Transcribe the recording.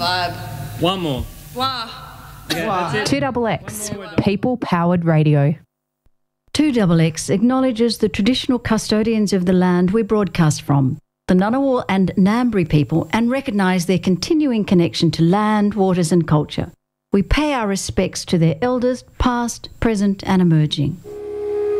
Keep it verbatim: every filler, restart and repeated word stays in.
vibe. One more. Wow. Yeah, Wow. that's it. two X X, people-powered radio. two X X acknowledges the traditional custodians of the land we broadcast from, the Ngunnawal and Ngambri people, and recognise their continuing connection to land, waters and culture. We pay our respects to their elders, past, present and emerging.